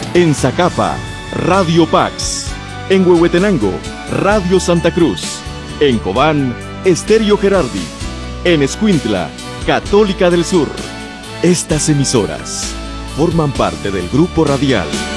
En Zacapa, Radio Pax. En Huehuetenango, Radio Santa Cruz. En Cobán, Estéreo Gerardi. En Escuintla, Católica del Sur. Estas emisoras forman parte del Grupo Radial